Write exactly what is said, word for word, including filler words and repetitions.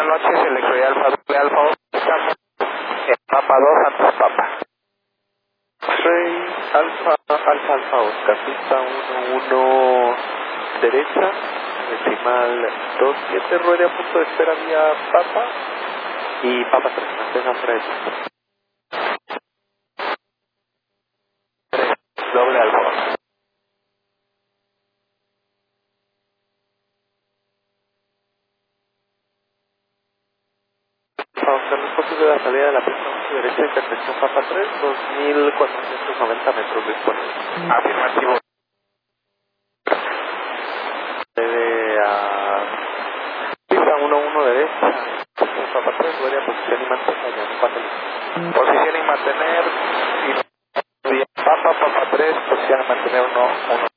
noches, Electroid Alfa, doble Alfa, estamos en Papa dos, antes Papa. seis, Alfa, Alfa, Alfa, Oscar, pista uno uno, derecha, decimal dos siete, ruede a punto de espera vía Papa, y Papa tres, mantenga fuera de pista. tres, doble Alfa. Oscar, no es posible la salida de la pista uno derecha, intersección Papa tres, dos mil cuatrocientos noventa metros disponibles. Afirmativo. Debe a pista uno uno derecha, Papa tres, ruede a posición y mantenga ya en cuatro minutos. Posición y mantener. Y Papa, Papa tres, posición y mantener uno uno.